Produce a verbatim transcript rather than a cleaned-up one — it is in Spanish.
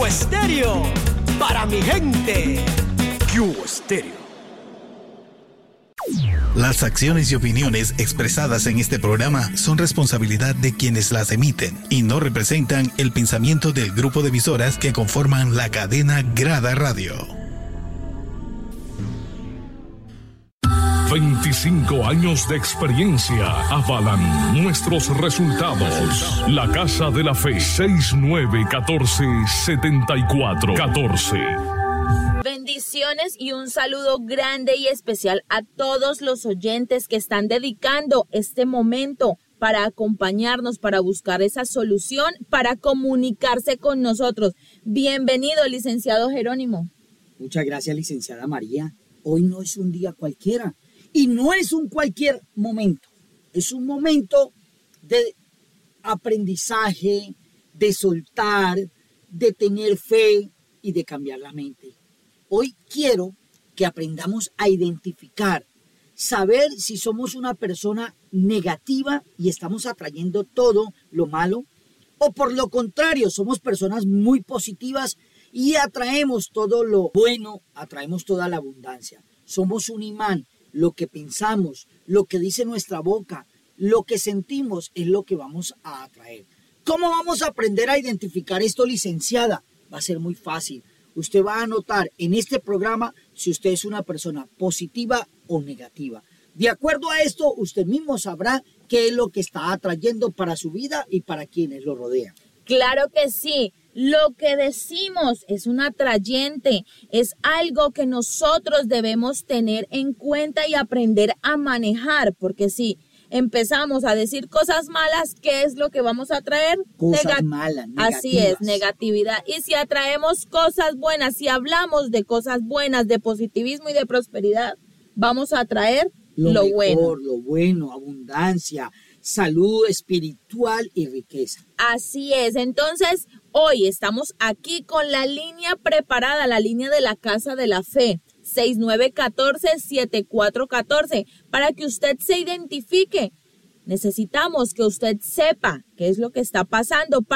Cubo Estéreo, para mi gente. Cubo Estéreo. Las acciones y opiniones expresadas en este programa son responsabilidad de quienes las emiten y no representan el pensamiento del grupo de emisoras que conforman la cadena Grada Radio. veinticinco años de experiencia avalan nuestros resultados. La Casa de la Fe, seis nueve uno cuatro, siete cuatro uno cuatro. Bendiciones y un saludo grande y especial a todos los oyentes que están dedicando este momento para acompañarnos, para buscar esa solución, para comunicarse con nosotros. Bienvenido, licenciado Jerónimo. Muchas gracias, licenciada María. Hoy no es un día cualquiera. Y no es un cualquier momento, es un momento de aprendizaje, de soltar, de tener fe y de cambiar la mente. Hoy quiero que aprendamos a identificar, saber si somos una persona negativa y estamos atrayendo todo lo malo, o por lo contrario, somos personas muy positivas y atraemos todo lo bueno, atraemos toda la abundancia. Somos un imán. Lo que pensamos, lo que dice nuestra boca, lo que sentimos es lo que vamos a atraer. ¿Cómo vamos a aprender a identificar esto, licenciada? Va a ser muy fácil. Usted va a notar en este programa si usted es una persona positiva o negativa. De acuerdo a esto, usted mismo sabrá qué es lo que está atrayendo para su vida y para quienes lo rodean. Claro que sí. Lo que decimos es un atrayente, es algo que nosotros debemos tener en cuenta y aprender a manejar, porque si empezamos a decir cosas malas, ¿qué es lo que vamos a traer? Cosas Negat- malas, negativas. Así es, negatividad. Y si atraemos cosas buenas, si hablamos de cosas buenas, de positivismo y de prosperidad, vamos a atraer lo, lo mejor, bueno. Lo bueno, abundancia, salud espiritual y riqueza. Así es, entonces hoy estamos aquí con la línea preparada, la línea de la Casa de la Fe, seis nueve uno cuatro, siete cuatro uno cuatro, para que usted se identifique. Necesitamos que usted sepa qué es lo que está pasando.